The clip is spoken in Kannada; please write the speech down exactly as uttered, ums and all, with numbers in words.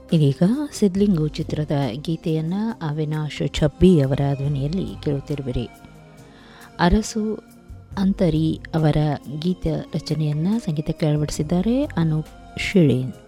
ಇದೀಗ ಸಿದ್ಲಿಂಗು ಚಿತ್ರದ ಗೀತೆಯನ್ನು ಅವಿನಾಶ್ ಛಬ್ಬಿ ಅವರ ಧ್ವನಿಯಲ್ಲಿ ಕೇಳುತ್ತಿರುವಿರಿ. ಅರಸು ಅಂತರಿ ಅವರ ಗೀತ ರಚನೆಯನ್ನು ಸಂಗೀತಕ್ಕೆ ಅಳವಡಿಸಿದ್ದಾರೆ ಅನೂಪ್ ಶಿಳೇನ್.